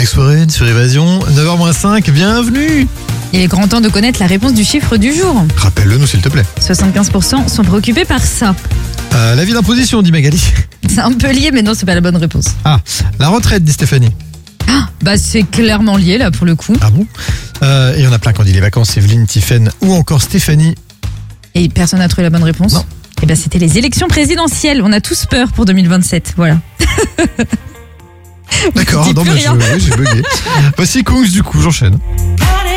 Alex Warren sur Évasion, 9h-5, bienvenue. Il est grand temps de connaître la réponse du chiffre du jour. Rappelle-le nous s'il te plaît. 75% sont préoccupés par ça. L'avis d'imposition, dit Magali. C'est un peu lié, mais non, c'est pas la bonne réponse. Ah, la retraite, dit Stéphanie. Bah, c'est clairement lié, là, pour le coup. Ah bon? Et il y en a plein qui ont dit les vacances, Evelyne, Tiffaine ou encore Stéphanie. Et personne n'a trouvé la bonne réponse? Non. Eh ben, c'était les élections présidentielles. On a tous peur pour 2027, voilà. D'accord, dis non, plus mais rien. j'ai bugué. Voici Kungs, du coup, j'enchaîne.